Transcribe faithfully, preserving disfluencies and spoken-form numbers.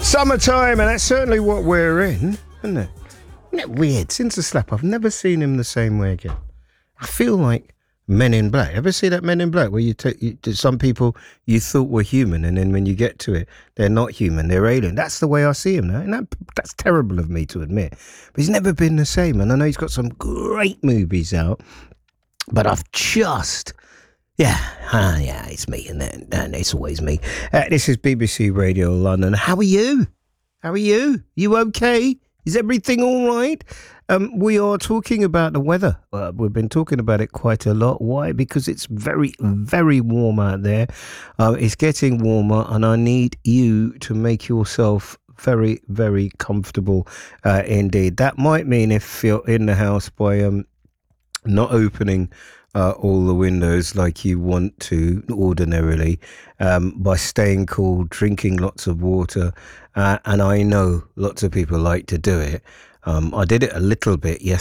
Summertime, and that's certainly what we're in, isn't it? Isn't it weird? Since the slap, I've never seen him the same way again. I feel like Men in Black. Ever see that Men in Black where you take you, some people you thought were human, and then when you get to it, they're not human, they're alien. That's the way I see him now, and that, that's terrible of me to admit. But he's never been the same, and I know he's got some great movies out, but I've just... Yeah, ah, yeah, it's me, and, and it's always me. Uh, this is B B C Radio London. How are you? How are you? You okay? Is everything all right? Um, we are talking about the weather. Uh, we've been talking about it quite a lot. Why? Because it's very, very warm out there. Uh, it's getting warmer, and I need you to make yourself very, very comfortable uh, indeed. That might mean if you're in the house by um, not opening Uh, all the windows like you want to ordinarily, um, by staying cool, drinking lots of water, uh, and I know lots of people like to do it. Um, I did it a little bit yesterday.